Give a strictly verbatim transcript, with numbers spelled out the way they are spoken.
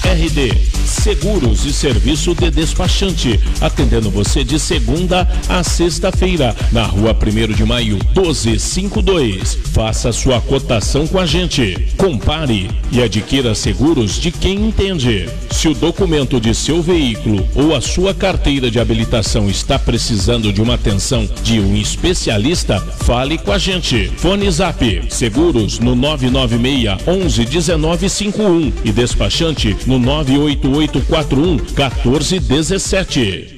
R D Seguros e Serviço de Despachante, atendendo você de segunda a sexta-feira, na rua primeiro de maio, doze cinquenta e dois. Faça sua cotação com a gente. Compare e adquira seguros de quem entende. Se o documento de seu veículo ou a sua carteira de habilitação está precisando de uma atenção de um especialista, fale com a gente. Fone Zap Seguros no nove nove seis, onze, dezenove cinquenta e um e despachante no nove oito oito quatro um, quatorze dezessete.